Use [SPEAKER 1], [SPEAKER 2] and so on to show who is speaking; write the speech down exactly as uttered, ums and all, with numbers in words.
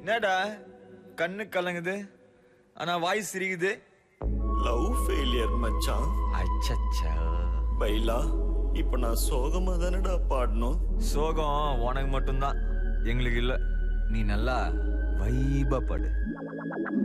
[SPEAKER 1] என்னடா கண்ணு கலங்குது ஆனா வாய் சிரிக்குது?
[SPEAKER 2] லவ் ஃபெயிலியர் மச்சான்.
[SPEAKER 1] அச்சச்சா.
[SPEAKER 2] பைலா இப்ப நான் சோகமா தானடா பாடணும்.
[SPEAKER 1] சோகம் உனக்கு மட்டும்தான், எங்களுக்கு இல்ல. நீ நல்லா வைபா பாடு.